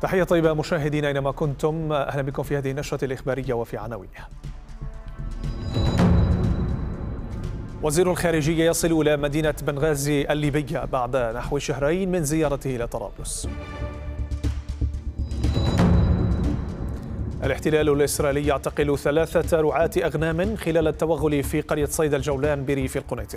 تحية طيبة مشاهدينا أينما كنتم، أهلا بكم في هذه النشرة الإخبارية وفي عناوينها. وزير الخارجية يصل إلى مدينة بنغازي الليبية بعد نحو شهرين من زيارته إلى طرابلس. الاحتلال الإسرائيلي يعتقل 3 رعاة أغنام خلال التوغل في قرية صيد الجولان بريف القنيطرة.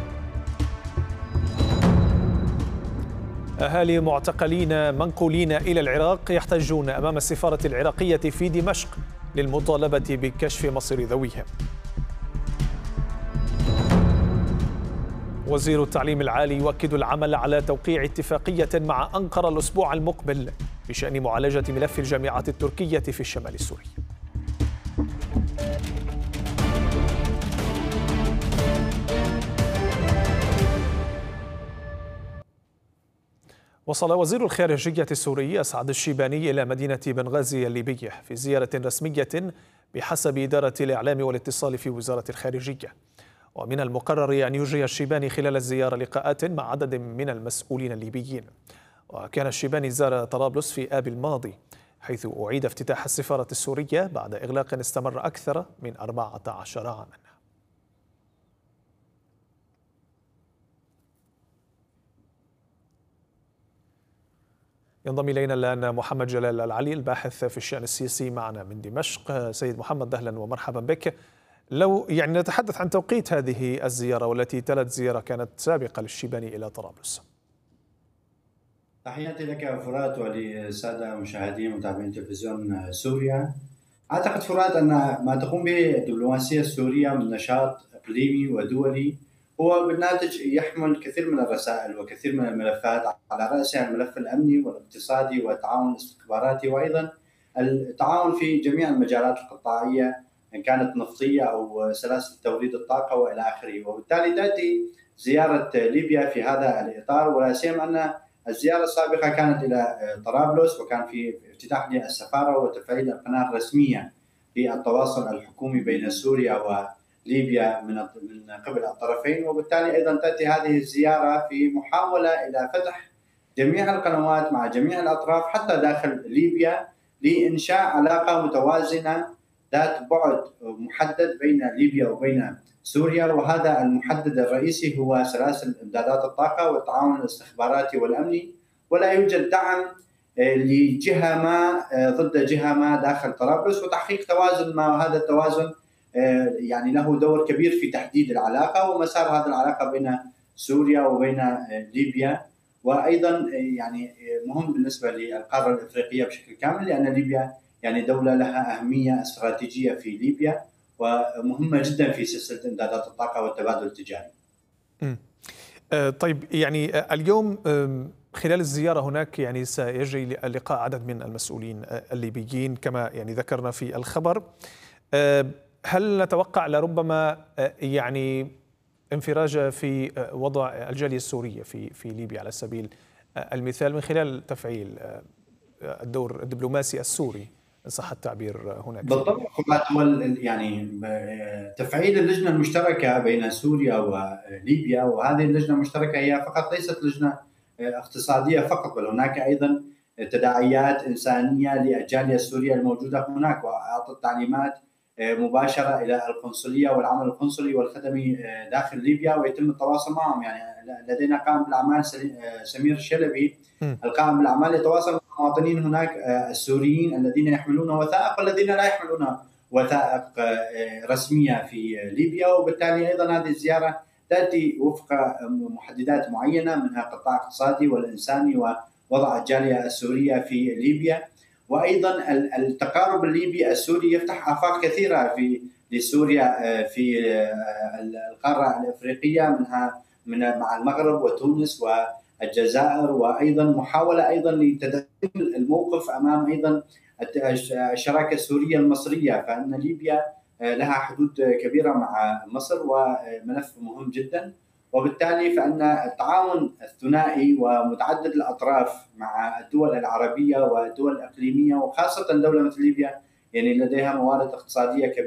أهالي معتقلين منقولين إلى العراق يحتجون أمام السفارة العراقية في دمشق للمطالبة بكشف مصير ذويهم. وزير التعليم العالي يؤكد العمل على توقيع اتفاقية مع أنقرة الأسبوع المقبل بشأن معالجة ملف الجامعات التركية في الشمال السوري. وصل وزير الخارجية السوري أسعد الشيباني إلى مدينة بنغازي الليبية في زيارة رسمية بحسب إدارة الإعلام والاتصال في وزارة الخارجية. ومن المقرر أن يجري الشيباني خلال الزيارة لقاءات مع عدد من المسؤولين الليبيين. وكان الشيباني زار طرابلس في آب الماضي، حيث أعيد افتتاح السفارة السورية بعد إغلاق استمر أكثر من 14 عاما. ينضم إلينا الآن محمد جلال العلي الباحث في الشأن السياسي معنا من دمشق. سيد محمد، أهلا ومرحبا بك. لو نتحدث عن توقيت هذه الزيارة والتي تلت زيارة كانت سابقة للشيباني إلى طرابلس. تحياتي لك فرات وللسادة مشاهدين ومتابعين تلفزيون سوريا. أعتقد فرات أن ما تقوم به الدبلوماسية السورية من نشاط إقليمي ودولي هو بالناتج يحمل كثير من الرسائل وكثير من الملفات، على رأسها الملف الأمني والاقتصادي والتعاون الاستخباراتي، وأيضا التعاون في جميع المجالات القطاعية إن كانت نفطية أو سلاسل توليد الطاقة وإلى آخره. وبالتالي تأتي زيارة ليبيا في هذا الإطار، ولا سيما أن الزيارة السابقة كانت إلى طرابلس وكان في افتتاح للسفارة وتفعيل القناة الرسمية في التواصل الحكومي بين سوريا وليبيا من قبل الطرفين. وبالتالي أيضا تأتي هذه الزيارة في محاولة إلى فتح جميع القنوات مع جميع الأطراف حتى داخل ليبيا لإنشاء علاقة متوازنة ذات بعد محدد بين ليبيا وبين سوريا، وهذا المحدد الرئيسي هو سلاسل امدادات الطاقة والتعاون الاستخباراتي والأمني، ولا يوجد دعم لجهة ما ضد جهة ما داخل طرابلس، وتحقيق توازن ما، وهذا التوازن يعني له دور كبير في تحديد العلاقة ومسار هذه العلاقة بين سوريا وبين ليبيا. وأيضا يعني مهم بالنسبة للقارة الإفريقية بشكل كامل، لأن ليبيا يعني دولة لها أهمية استراتيجية في ليبيا ومهمة جدا في سلسلة إمدادات الطاقة والتبادل التجاري. طيب، يعني اليوم خلال الزيارة هناك يعني سيجري لقاء عدد من المسؤولين الليبيين كما يعني ذكرنا في الخبر. هل نتوقع لربما يعني انفراجة في وضع الجالية السورية في ليبيا على سبيل المثال من خلال تفعيل الدور الدبلوماسي السوري إن صح التعبير هناك؟ بالطبع، يعني تفعيل اللجنة المشتركة بين سوريا وليبيا، وهذه اللجنة المشتركة هي فقط ليست لجنة اقتصادية فقط، بل هناك أيضا تداعيات إنسانية للجالية السورية الموجودة هناك، وأعطت تعليمات مباشرة إلى القنصلية والعمل القنصلي والخدمي داخل ليبيا، ويتم التواصل معهم. يعني لدينا قائم بالأعمال سمير الشلبي، القائم بالأعمال يتواصل مع المواطنين هناك السوريين الذين يحملون وثائق والذين لا يحملون وثائق رسمية في ليبيا. وبالتالي أيضا هذه الزيارة تأتي وفق محددات معينة، منها القطاع الاقتصادي والإنساني ووضع الجالية السورية في ليبيا، وأيضا التقارب الليبي السوري يفتح آفاق كثيرة لسوريا في القارة الإفريقية، مع المغرب وتونس والجزائر، وأيضا محاولة أيضا لتدعيم الموقف أمام أيضا الشراكة السورية المصرية، فإن ليبيا لها حدود كبيرة مع مصر وملف مهم جدا. وبالتالي فإن التعاون الثنائي ومتعدد الأطراف مع الدول العربية والدول الإقليمية، وخاصة دولة مثل ليبيا يعني لديها موارد اقتصادية كبيرة